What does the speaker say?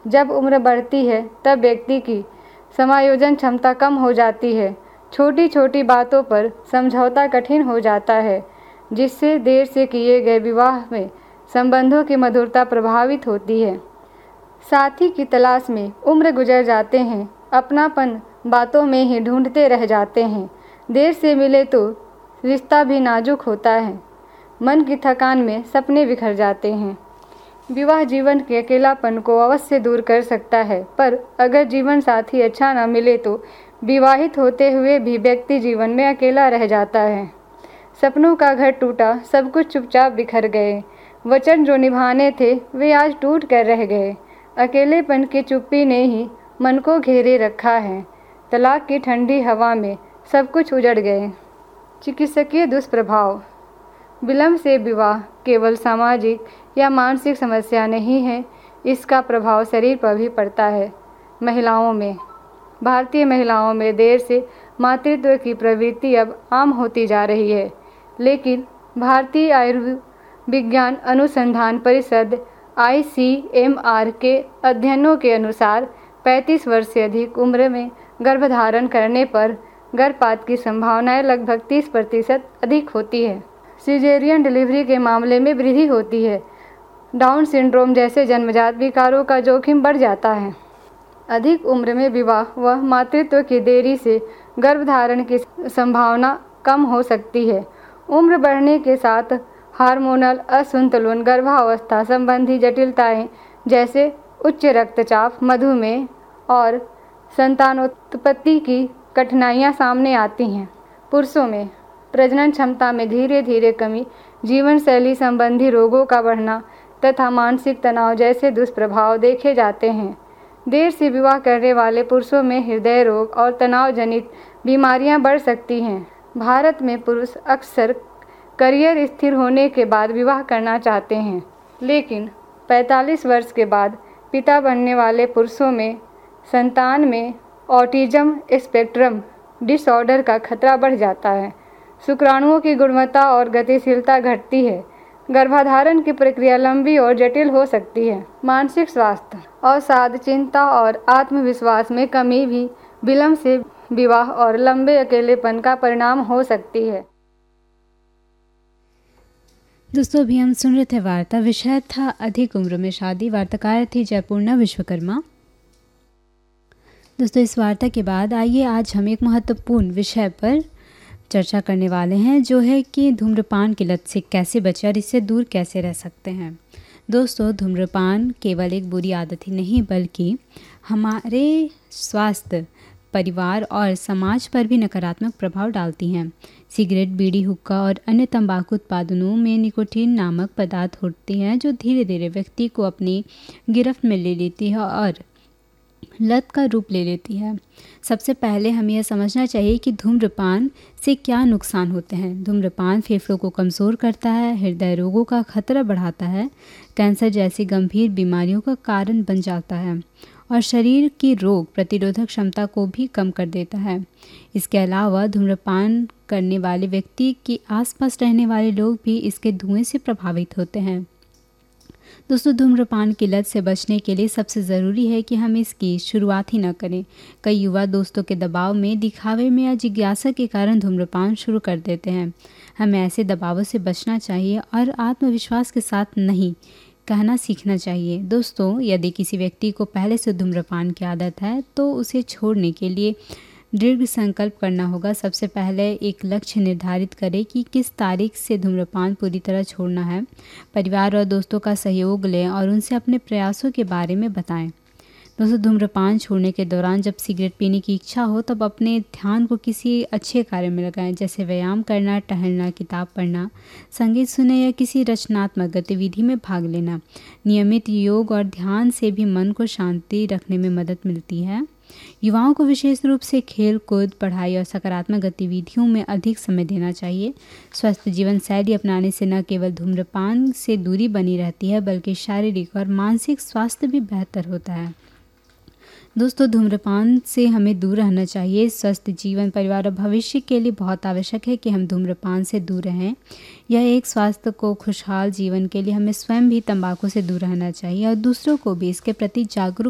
जब उम्र बढ़ती है तब व्यक्ति की समायोजन क्षमता कम हो जाती है। छोटी छोटी बातों पर समझौता कठिन हो जाता है, जिससे देर से किए गए विवाह में संबंधों की मधुरता प्रभावित होती है। साथी की तलाश में उम्र गुजर जाते हैं, अपनापन बातों में ही ढूंढते रह जाते हैं। देर से मिले तो रिश्ता भी नाजुक होता है, मन की थकान में सपने बिखर जाते हैं। विवाह जीवन के अकेलापन को अवश्य दूर कर सकता है, पर अगर जीवन साथी अच्छा न मिले तो विवाहित होते हुए भी व्यक्ति जीवन में अकेला रह जाता है। सपनों का घर टूटा, सब कुछ चुपचाप बिखर गए। वचन जो निभाने थे वे आज टूट कर रह गए। अकेलेपन की चुप्पी ने ही मन को घेरे रखा है। तलाक की ठंडी हवा में सब कुछ उजड़ गए। चिकित्सकीय दुष्प्रभाव। विलंब से विवाह केवल सामाजिक या मानसिक समस्या नहीं है, इसका प्रभाव शरीर पर भी पड़ता है। महिलाओं में, भारतीय महिलाओं में देर से मातृत्व की प्रवृत्ति अब आम होती जा रही है, लेकिन भारतीय आयुर्विज्ञान अनुसंधान परिषद ICMR के अध्ययनों के अनुसार 35 वर्ष से अधिक उम्र में गर्भधारण करने पर गर्भपात की संभावनाएं लगभग 30% अधिक होती है। सिजेरियन डिलीवरी के मामले में वृद्धि होती है। डाउन सिंड्रोम जैसे जन्मजात विकारों का जोखिम बढ़ जाता है। अधिक उम्र में विवाह व मातृत्व की देरी से गर्भधारण की संभावना कम हो सकती है। उम्र बढ़ने के साथ हार्मोनल असंतुलन, गर्भावस्था संबंधी जटिलताएं जैसे उच्च रक्तचाप, मधुमेह और संतानोत्पत्ति की कठिनाइयां सामने आती हैं। पुरुषों में प्रजनन क्षमता में धीरे धीरे कमी, जीवन शैली संबंधी रोगों का बढ़ना तथा मानसिक तनाव जैसे दुष्प्रभाव देखे जाते हैं। देर से विवाह करने वाले पुरुषों में हृदय रोग और तनाव जनित बीमारियां बढ़ सकती हैं। भारत में पुरुष अक्सर करियर स्थिर होने के बाद विवाह करना चाहते हैं, लेकिन 45 वर्ष के बाद पिता बनने वाले पुरुषों में संतान में ऑटिज्म स्पेक्ट्रम डिसऑर्डर का खतरा बढ़ जाता है। शुक्राणुओं की गुणवत्ता और गतिशीलता घटती है। गर्भाधारण की प्रक्रिया लंबी और जटिल हो सकती है। मानसिक स्वास्थ्य, अवसाद, चिंता और आत्मविश्वास में कमी भी विलंब से विवाह और लंबे अकेलेपन का परिणाम हो सकती है। दोस्तों, अभी हम सुन रहे थे वार्ता, विषय था अधिक उम्र में शादी। वार्ताकार थी जयपूर्णा विश्वकर्मा। दोस्तों, इस वार्ता के बाद आइए आज हम एक महत्वपूर्ण विषय पर चर्चा करने वाले हैं, जो है कि धूम्रपान की लत से कैसे बचें और इससे दूर कैसे रह सकते हैं। दोस्तों, धूम्रपान केवल एक बुरी आदत ही नहीं, बल्कि हमारे स्वास्थ्य, परिवार और समाज पर भी नकारात्मक प्रभाव डालती हैं। सिगरेट, बीड़ी, हुक्का और अन्य तंबाकू उत्पादनों में निकोटीन नामक पदार्थ होती हैं, जो धीरे धीरे व्यक्ति को अपनी गिरफ्त में ले लेती है और लत का रूप ले लेती है। सबसे पहले हमें यह समझना चाहिए कि धूम्रपान से क्या नुकसान होते हैं। धूम्रपान फेफड़ों को कमज़ोर करता है, हृदय रोगों का खतरा बढ़ाता है, कैंसर जैसी गंभीर बीमारियों का कारण बन जाता है और शरीर की रोग प्रतिरोधक क्षमता को भी कम कर देता है। इसके अलावा धूम्रपान करने वाले व्यक्ति के आसपास रहने वाले लोग भी इसके धुएं से प्रभावित होते हैं। दोस्तों, धूम्रपान की लत से बचने के लिए सबसे ज़रूरी है कि हम इसकी शुरुआत ही न करें। कई युवा दोस्तों के दबाव में, दिखावे में या जिज्ञासा के कारण धूम्रपान शुरू कर देते हैं। हमें ऐसे दबावों से बचना चाहिए और आत्मविश्वास के साथ नहीं कहना सीखना चाहिए। दोस्तों, यदि किसी व्यक्ति को पहले से धूम्रपान की आदत है तो उसे छोड़ने के लिए दृढ़ संकल्प करना होगा। सबसे पहले एक लक्ष्य निर्धारित करें कि किस तारीख से धूम्रपान पूरी तरह छोड़ना है। परिवार और दोस्तों का सहयोग लें और उनसे अपने प्रयासों के बारे में बताएं। दोस्तों, धूम्रपान छोड़ने के दौरान जब सिगरेट पीने की इच्छा हो तब अपने ध्यान को किसी अच्छे कार्य में लगाएं, जैसे व्यायाम करना, टहलना, किताब पढ़ना, संगीत सुने या किसी रचनात्मक गतिविधि में भाग लेना। नियमित योग और ध्यान से भी मन को शांति रखने में मदद मिलती है। युवाओं को विशेष रूप से खेल कूद, पढ़ाई और सकारात्मक गतिविधियों में अधिक समय देना चाहिए। स्वस्थ जीवन शैली अपनाने से न केवल धूम्रपान से दूरी बनी रहती है, बल्कि शारीरिक और मानसिक स्वास्थ्य भी बेहतर होता है। दोस्तों, धूम्रपान से हमें दूर रहना चाहिए। स्वस्थ जीवन, परिवार और भविष्य के लिए बहुत आवश्यक है कि हम धूम्रपान से दूर रहें। यह एक स्वास्थ्य को खुशहाल जीवन के लिए हमें स्वयं भी तंबाकू से दूर रहना चाहिए और दूसरों को भी इसके प्रति जागरूक